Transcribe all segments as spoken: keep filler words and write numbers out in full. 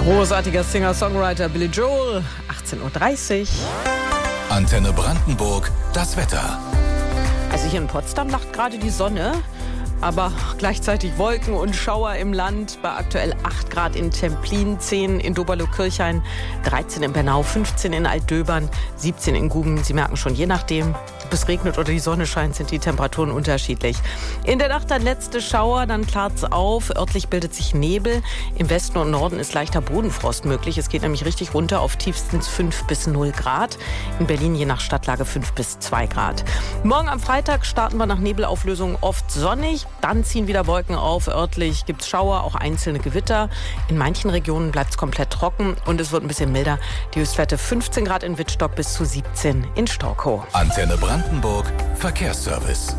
Großartiger Singer-Songwriter Billy Joel, achtzehn Uhr dreißig. Antenne Brandenburg, das Wetter. Also hier in Potsdam lacht gerade die Sonne, aber gleichzeitig Wolken und Schauer im Land. Bei aktuell acht Grad in Templin, zehn in Doberlo-Kirchhain, dreizehn in Bernau, fünfzehn in Altdöbern, siebzehn in Gugen. Sie merken schon, je nachdem, ob es regnet oder die Sonne scheint, sind die Temperaturen unterschiedlich. In der Nacht dann letzte Schauer, dann klart es auf. Örtlich bildet sich Nebel. Im Westen und Norden ist leichter Bodenfrost möglich. Es geht nämlich richtig runter auf tiefstens fünf bis null Grad. In Berlin je nach Stadtlage fünf bis zwei Grad. Morgen am Freitag starten wir nach Nebelauflösung oft sonnig. Dann ziehen wieder Wolken auf. Örtlich gibt es Schauer, auch einzelne Gewitter. In manchen Regionen bleibt es komplett trocken und es wird ein bisschen milder. Die Höchstwerte fünfzehn Grad in Wittstock bis zu siebzehn in Storkow. Antenne Brandenburg, Verkehrsservice.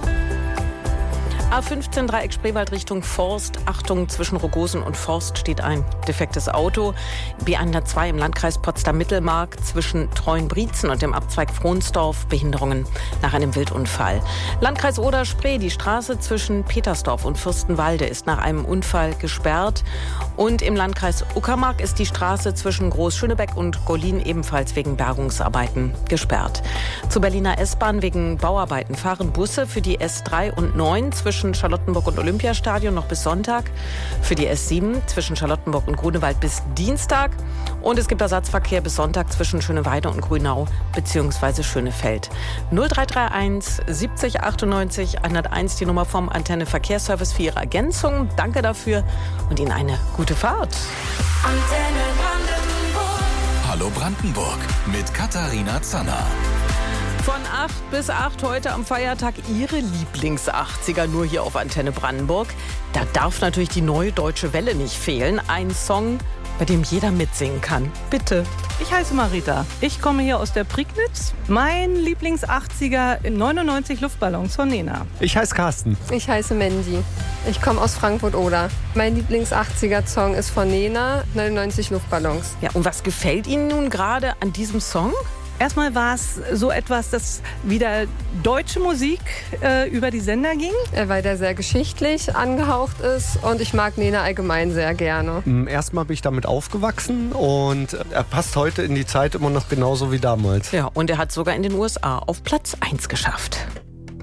A fünfzehn Dreieck Spreewald Richtung Forst. Achtung, zwischen Rogosen und Forst steht ein defektes Auto. B hundertzwei im Landkreis Potsdam-Mittelmark zwischen Treuenbrietzen und dem Abzweig Frohnsdorf. Behinderungen nach einem Wildunfall. Landkreis Oder-Spree. Die Straße zwischen Petersdorf und Fürstenwalde ist nach einem Unfall gesperrt. Und im Landkreis Uckermark ist die Straße zwischen Groß-Schönebeck und Golin ebenfalls wegen Bergungsarbeiten gesperrt. Zur Berliner S-Bahn wegen Bauarbeiten fahren Busse für die S drei und neun zwischen Charlottenburg und Olympiastadion noch bis Sonntag. Für die S sieben zwischen Charlottenburg und Grunewald bis Dienstag. Und es gibt Ersatzverkehr bis Sonntag zwischen Schöneweide und Grünau bzw. Schönefeld. null drei drei eins siebzig achtundneunzig hunderteins die Nummer vom Antenne Verkehrsservice für Ihre Ergänzung. Danke dafür und Ihnen eine gute Fahrt. Antenne Brandenburg. Hallo Brandenburg mit Katharina Zanner. Von acht bis acht heute am Feiertag Ihre Lieblings-achtziger nur hier auf Antenne Brandenburg. Da darf natürlich die Neue Deutsche Welle nicht fehlen. Ein Song, bei dem jeder mitsingen kann. Bitte. Ich heiße Marita. Ich komme hier aus der Prignitz. Mein Lieblings-achtziger neunundneunzig Luftballons von Nena. Ich heiße Carsten. Ich heiße Mandy. Ich komme aus Frankfurt-Oder. Mein Lieblings-achtziger-Song ist von Nena, neunundneunzig Luftballons. Ja, und was gefällt Ihnen nun gerade an diesem Song? Erstmal war es so etwas, dass wieder deutsche Musik äh, über die Sender ging. Weil der sehr geschichtlich angehaucht ist und ich mag Nena allgemein sehr gerne. Erstmal bin ich damit aufgewachsen und er passt heute in die Zeit immer noch genauso wie damals. Ja, und er hat sogar in den U S A auf Platz eins geschafft.